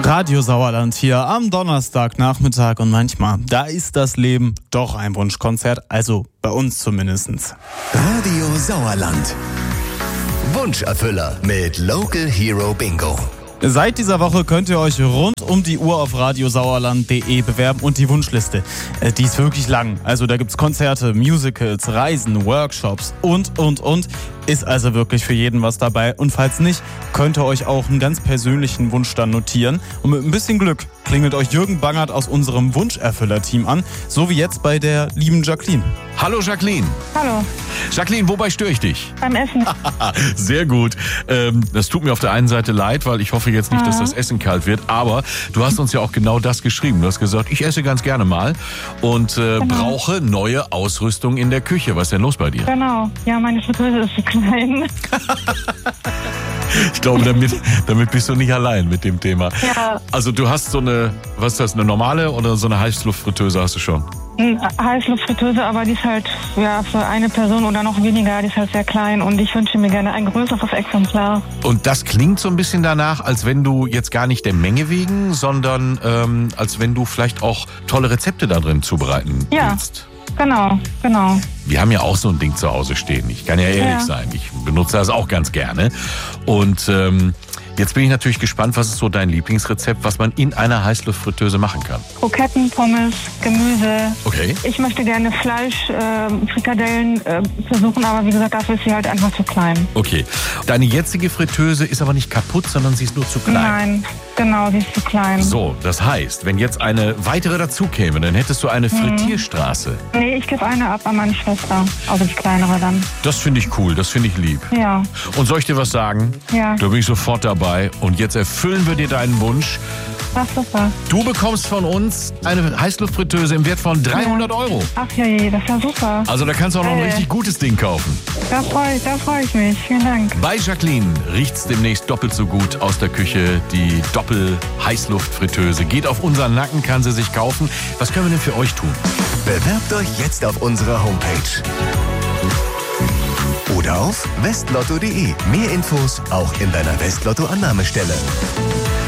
Radio Sauerland hier am Donnerstagnachmittag und manchmal, da ist das Leben doch ein Wunschkonzert, also bei uns zumindest. Radio Sauerland. Wunscherfüller mit Local Hero Bingo. Seit dieser Woche könnt ihr euch rund um die Uhr auf radiosauerland.de bewerben und die Wunschliste, die ist wirklich lang. Also da gibt's Konzerte, Musicals, Reisen, Workshops und. Ist also wirklich für jeden was dabei. Und falls nicht, könnt ihr euch auch einen ganz persönlichen Wunsch dann notieren. Und mit ein bisschen Glück klingelt euch Jürgen Bangert aus unserem Wunscherfüller-Team an, so wie jetzt bei der lieben Jacqueline. Hallo Jacqueline. Hallo, Jacqueline, wobei störe ich dich? beim Essen. Sehr gut. Das tut mir auf der einen Seite leid, weil ich hoffe jetzt nicht, dass das Essen kalt wird. Aber du hast uns ja auch genau das geschrieben. Du hast gesagt, ich esse ganz gerne mal und brauche neue Ausrüstung in der Küche. Was ist denn los bei dir? Genau, ja, meine Fritteuse ist so klein. Ich glaube, damit bist du nicht allein mit dem Thema. Ja. Also du hast so eine, was ist das, eine normale oder so eine Heißluftfritteuse hast du schon? Eine Heißluftfritteuse, aber die ist halt ja für eine Person oder noch weniger, die ist halt sehr klein und ich wünsche mir gerne ein größeres Exemplar. Und das klingt so ein bisschen danach, als wenn du jetzt gar nicht der Menge wegen, sondern als wenn du vielleicht auch tolle Rezepte da drin zubereiten willst. Genau. Wir haben ja auch so ein Ding zu Hause stehen. Ich kann ja ehrlich sein, ich benutze das auch ganz gerne. Und jetzt bin ich natürlich gespannt, was ist so dein Lieblingsrezept, was man in einer Heißluftfritteuse machen kann? Kroketten, Pommes, Gemüse. Okay. Ich möchte gerne Fleisch, Frikadellen versuchen, aber wie gesagt, dafür ist sie halt einfach zu klein. Okay. Deine jetzige Fritteuse ist aber nicht kaputt, sondern sie ist nur zu klein. Nein, genau, die ist zu klein. So, das heißt, wenn jetzt eine weitere dazu käme, dann hättest du eine Frittierstraße. Nee, ich gebe eine ab an meine Schwester, also die kleinere dann. Das finde ich cool, das finde ich lieb. Ja. Und soll ich dir was sagen? Ja. Da bin ich sofort dabei. Und jetzt erfüllen wir dir deinen Wunsch. Ach, super. Du bekommst von uns eine Heißluftfritteuse im Wert von 300 Euro. Ach je, das ist ja super. Also da kannst du auch noch ein richtig gutes Ding kaufen. Da freu ich mich. Vielen Dank. Bei Jacqueline riecht's demnächst doppelt so gut aus der Küche. Die Doppel-Heißluftfritteuse geht auf unseren Nacken, kann sie sich kaufen. Was können wir denn für euch tun? Bewerbt euch jetzt auf unserer Homepage. Oder auf westlotto.de. Mehr Infos auch in deiner Westlotto-Annahmestelle.